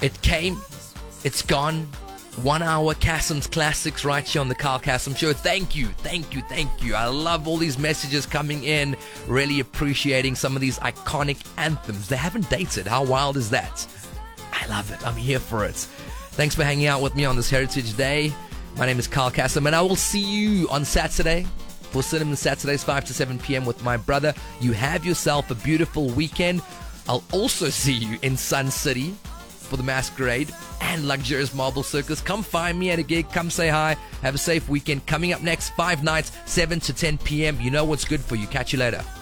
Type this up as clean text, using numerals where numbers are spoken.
It came, it's gone. 1 hour Kassem's classics right here on the Carl Kassem Show. Thank you. I love all these messages coming in. Really appreciating some of these iconic anthems. They haven't dated. How wild is that? I love it. I'm here for it. Thanks for hanging out with me on this Heritage Day. My name is Carl Kassem, and I will see you on Saturday for Cinnamon Saturdays, 5 to 7 p.m. with my brother. You have yourself a beautiful weekend. I'll also see you in Sun City for the Masquerade and Luxurious Marble Circus. Come find me at a gig. Come say hi. Have a safe weekend. Coming up next, 5 nights, 7 to 10 p.m. You know what's good for you. Catch you later.